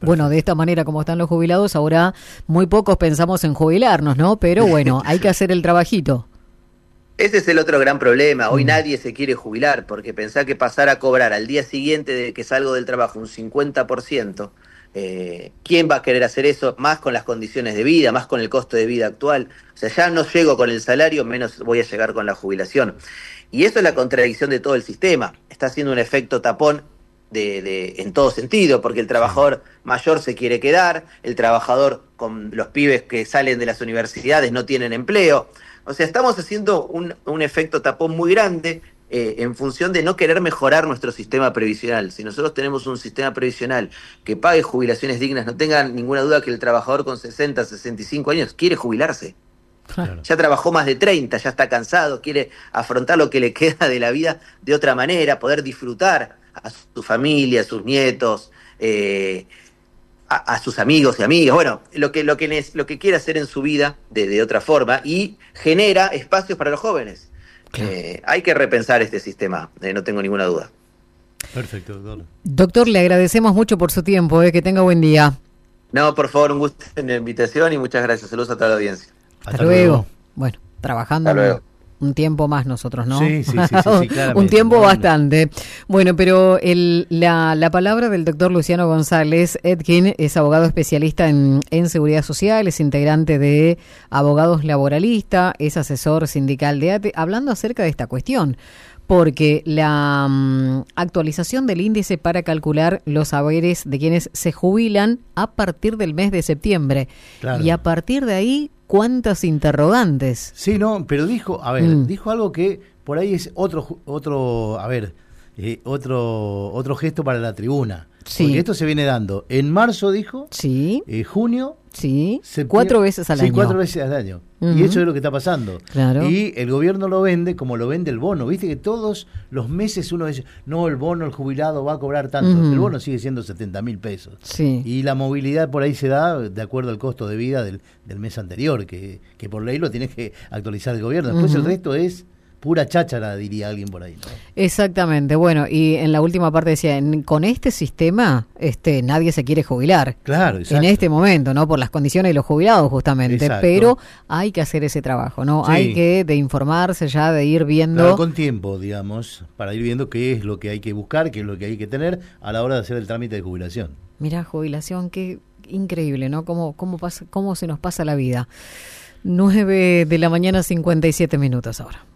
Bueno, de esta manera como están los jubilados, ahora muy pocos pensamos en jubilarnos, ¿no? Pero bueno, hay que hacer el trabajito. Ese es el otro gran problema. Hoy nadie se quiere jubilar porque pensar que pasar a cobrar al día siguiente de que salgo del trabajo un 50%, ¿quién va a querer hacer eso? Más con las condiciones de vida, más con el costo de vida actual. O sea, ya no llego con el salario, menos voy a llegar con la jubilación. Y eso es la contradicción de todo el sistema. Está haciendo un efecto tapón en todo sentido, porque el trabajador mayor se quiere quedar, el trabajador con los pibes que salen de las universidades no tienen empleo. O sea, estamos haciendo un efecto tapón muy grande en función de no querer mejorar nuestro sistema previsional. Si nosotros tenemos un sistema previsional que pague jubilaciones dignas, no tengan ninguna duda que el trabajador con 60, 65 años quiere jubilarse. Claro. Ya trabajó más de 30, ya está cansado, quiere afrontar lo que le queda de la vida de otra manera, poder disfrutar a su familia, a sus nietos, a sus amigos y amigas, bueno, lo que quiere hacer en su vida de otra forma, y genera espacios para los jóvenes. Claro. Hay que repensar este sistema, no tengo ninguna duda. Perfecto, doctor. Doctor, le agradecemos mucho por su tiempo, que tenga buen día. No, por favor, un gusto en la invitación y muchas gracias. Saludos a toda la audiencia. Hasta luego. Bueno, trabajando Hasta luego. un tiempo más nosotros, ¿no? Sí, claramente. Un tiempo bastante. Bueno, pero la palabra del doctor Luciano González Etkin es abogado especialista en seguridad social, es integrante de Abogados Laboralista, es asesor sindical de ATE, hablando acerca de esta cuestión. Porque la actualización del índice para calcular los haberes de quienes se jubilan a partir del mes de septiembre. Claro. Y a partir de ahí, ¿cuántas interrogantes? Sí, no, pero dijo algo que por ahí es otro gesto para la tribuna. Sí. Porque esto se viene dando. En marzo dijo, Sí, junio, sí, septiembre, 4 veces al año. Sí, 4 veces al año. Uh-huh. Y eso es lo que está pasando. Claro. Y el gobierno lo vende como lo vende el bono. Viste que todos los meses uno dice, no, el bono, el jubilado va a cobrar tanto. Uh-huh. El bono sigue siendo 70.000 pesos. Sí. Y la movilidad por ahí se da de acuerdo al costo de vida del mes anterior, que por ley lo tiene que actualizar el gobierno. Después Uh-huh. el resto es pura cháchara, diría alguien por ahí, ¿no? Exactamente. Bueno, y en la última parte decía, con este sistema nadie se quiere jubilar. Claro, exacto. En este momento, ¿no? Por las condiciones de los jubilados, justamente. Exacto. Pero hay que hacer ese trabajo, ¿no? Sí. Hay que de informarse ya, de ir viendo. Claro, con tiempo, digamos, para ir viendo qué es lo que hay que buscar, qué es lo que hay que tener a la hora de hacer el trámite de jubilación. Mirá, jubilación, qué increíble, ¿no? Cómo se nos pasa la vida. 9 de la mañana, 57 minutos ahora.